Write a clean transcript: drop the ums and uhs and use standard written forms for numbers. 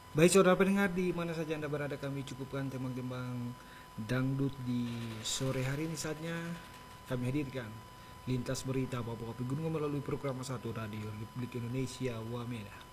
Baik saudara pendengar, di mana saja Anda berada, kami cukupkan tembang-tembang dangdut di sore hari ini. Saatnya kami hadirkan Lintas Berita Papua Kopi Gunung melalui program 1 Radio Republik Indonesia Wamena.